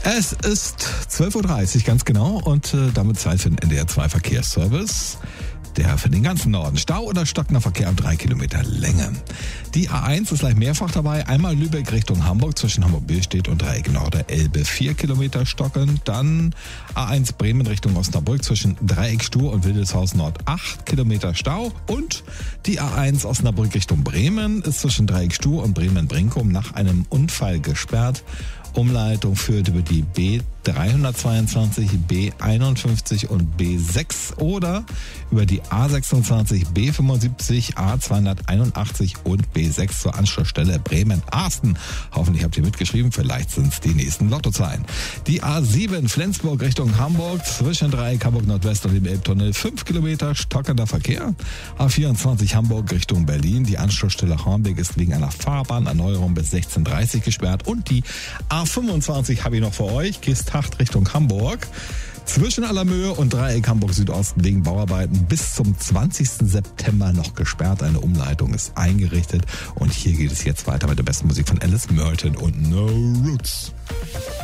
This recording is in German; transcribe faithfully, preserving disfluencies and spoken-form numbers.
Es ist zwölf Uhr dreißig, ganz genau, und äh, damit Zeit für den N D R zwei Verkehrsservice. Der für den ganzen Norden. Stau oder stockender Verkehr ab drei Kilometer Länge. Die A eins ist gleich mehrfach dabei. Einmal Lübeck Richtung Hamburg zwischen Hamburg-Billstedt und Dreieck Norder-Elbe. vier Kilometer stockend. Dann A eins Bremen Richtung Osnabrück zwischen Dreieck Stur und Wildeshaus Nord. acht Kilometer Stau. Und die A eins Osnabrück Richtung Bremen ist zwischen Dreieck Stur und Bremen-Brinkum nach einem Unfall gesperrt. Umleitung führt über die B dreihundertzweiundzwanzig, B einundfünfzig und B sechs oder über die A sechsundzwanzig, B fünfundsiebzig, A zweihunderteinundachtzig und B sechs zur Anschlussstelle Bremen-Arsten. Hoffentlich habt ihr mitgeschrieben, vielleicht sind es die nächsten Lottozahlen. Die A sieben Flensburg Richtung Hamburg zwischen Dreieck Hamburg Nordwest und dem Elbtunnel fünf Kilometer stockender Verkehr. A vierundzwanzig Hamburg Richtung Berlin. Die Anschlussstelle Hornbeck ist wegen einer Fahrbahnerneuerung bis sechzehn Uhr dreißig gesperrt und die A fünfundzwanzig habe ich noch für euch. Kisthacht Richtung Hamburg. Zwischen Allermöhe und Dreieck Hamburg Südosten wegen Bauarbeiten bis zum zwanzigsten September noch gesperrt. Eine Umleitung ist eingerichtet. Und hier geht es jetzt weiter mit der besten Musik von Alice Merton und No Roots.